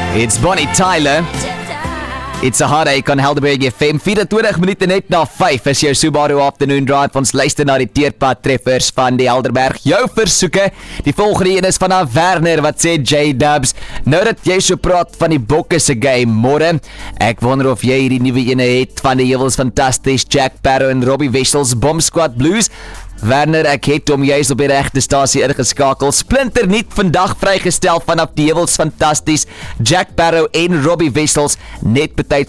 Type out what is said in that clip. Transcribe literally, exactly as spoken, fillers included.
It's Bonnie Tyler. It's a heartache on Helderberg F M. vierentwintig minute net na vyf is jou Subaru Afternoon Drive. Ons luister na die teerpad treffers van die Helderberg. Jou versoeke. Die volgende een is van Werner wat sê J-Dubs. Nou dat jy so praat van die bokke se game môre, ek wonder of jy hierdie nuwe ene het van die heuwels fantasties Jack Barrow en Robbie Wessels Bomb Squad Blues. Werner, ek het hom juist op die regte stasie ingeskakel. Splinter nuut vandag vrygestel vanaf die heuwels fantasties Jack Barrow en Robbie Wessels net betyds